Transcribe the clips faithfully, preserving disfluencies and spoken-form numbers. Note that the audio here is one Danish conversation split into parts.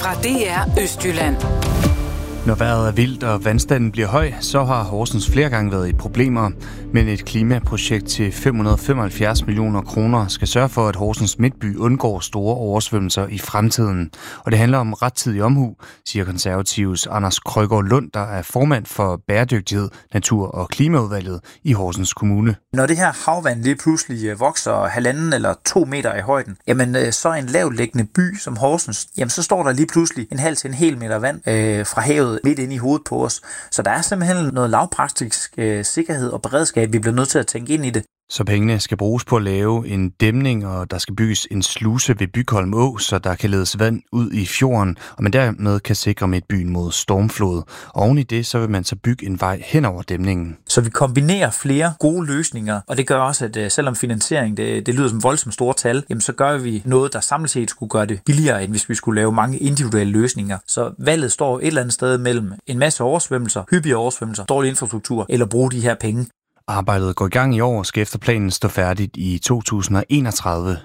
fra D R Østjylland. Når vejret er vildt og vandstanden bliver høj, så har Horsens flere gange været i problemer. Men et klimaprojekt til fem hundrede femoghalvfjerds millioner kroner skal sørge for, at Horsens Midtby undgår store oversvømmelser i fremtiden. Og det handler om rettidig omhu, siger konservatives Anders Krøgaard Lund, der er formand for bæredygtighed, natur- og klimaudvalget i Horsens Kommune. Når det her havvand lige pludselig vokser halvanden eller to meter i højden, jamen så en lavtliggende by som Horsens, jamen så står der lige pludselig en halv til en hel meter vand øh, fra havet midt inde i hovedet på os. Så der er simpelthen noget lavpraktisk øh, sikkerhed og beredskab, vi bliver nødt til at tænke ind i det. Så pengene skal bruges på at lave en dæmning, og der skal bygges en sluse ved Bygholm Å, så der kan ledes vand ud i fjorden, og man dermed kan sikre Midtbyen mod stormflod. Og oven i det, så vil man så bygge en vej hen over dæmningen. Så vi kombinerer flere gode løsninger, og det gør også, at selvom finansiering det, det lyder som voldsomt store tal, jamen så gør vi noget, der samlet set skulle gøre det billigere, end hvis vi skulle lave mange individuelle løsninger. Så valget står et eller andet sted mellem en masse oversvømmelser, hyppige oversvømmelser, dårlig infrastruktur, eller bruge de her penge. Arbejdet går i gang i år og skal efter planen stå færdigt i to tusind og enogtredive.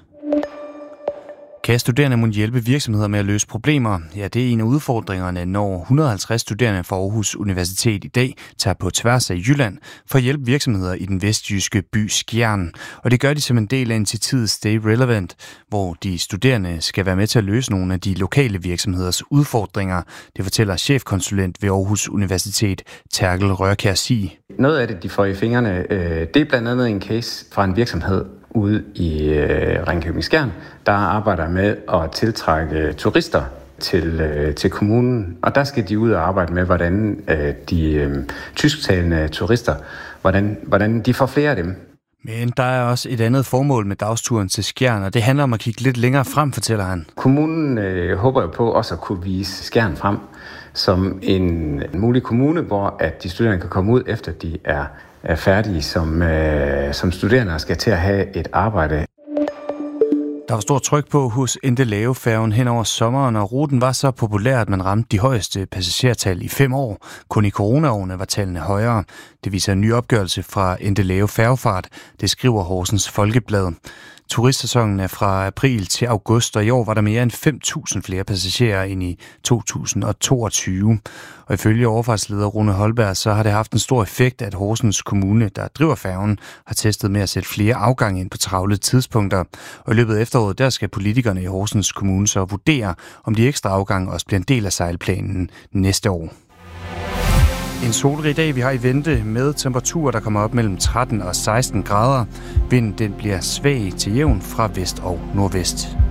Kan studerende må hjælpe virksomheder med at løse problemer? Ja, det er en af udfordringerne, når et hundrede og halvtreds studerende fra Aarhus Universitet i dag tager på tværs af Jylland for at hjælpe virksomheder i den vestjyske by Skjern. Og det gør de som en del af initiativet Stay Relevant, hvor de studerende skal være med til at løse nogle af de lokale virksomheders udfordringer. Det fortæller chefkonsulent ved Aarhus Universitet, Terkel Rørkjær Sig. Noget af det, de får i fingrene, det er blandt andet en case fra en virksomhed ude i øh, Ringkøbing-Skjern, der arbejder med at tiltrække turister til, øh, til kommunen. Og der skal de ud og arbejde med, hvordan øh, de øh, tysktalende turister, hvordan, hvordan de får flere af dem. Men der er også et andet formål med dagsturen til Skjern, og det handler om at kigge lidt længere frem, fortæller han. Kommunen øh, håber jo på også at kunne vise Skjern frem som en mulig kommune, hvor at de studerende kan komme ud, efter de er er færdige som, øh, som studerende og skal til at have et arbejde. Der var stort tryk på hos Endelave-færgen hen over sommeren, og ruten var så populær, at man ramte de højeste passagertal i fem år. Kun i coronaårene var tallene højere. Det viser en ny opgørelse fra Endelave Færgefart. Det skriver Horsens Folkeblad. Turistsæsonen er fra april til august, og i år var der mere end fem tusind flere passagerer end i to tusind og toogtyve. Og ifølge overfartsleder Rune Holberg, så har det haft en stor effekt, at Horsens Kommune, der driver færgen, har testet med at sætte flere afgange ind på travle tidspunkter. Og i løbet af efteråret, der skal politikerne i Horsens Kommune så vurdere, om de ekstra afgange også bliver en del af sejlplanen næste år. En solrig dag, vi har i vente med temperaturer, der kommer op mellem tretten og seksten grader. Vinden den bliver svag til jævn fra vest og nordvest.